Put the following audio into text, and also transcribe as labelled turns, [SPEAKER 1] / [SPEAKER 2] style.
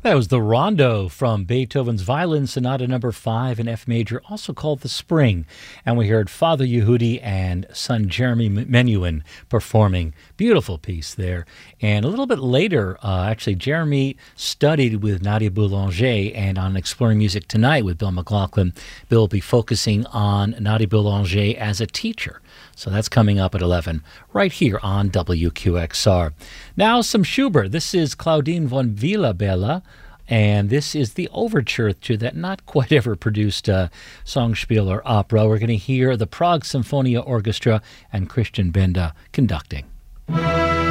[SPEAKER 1] That was the Rondo from Beethoven's Violin Sonata Number 5 in F major, also called the Spring. And we heard Father Yehudi and son Jeremy Menuhin performing. Beautiful piece there. And a little bit later, actually, Jeremy studied with Nadia Boulanger, and on Exploring Music Tonight with Bill McLaughlin, Bill will be focusing on Nadia Boulanger as a teacher. So that's coming up at 11 right here on WQXR. Now some Schubert. This is Claudine von Villabella, and this is the overture to that not quite ever produced Songspiel or opera. We're going to hear the Prague Symphonia Orchestra and Christian Benda conducting.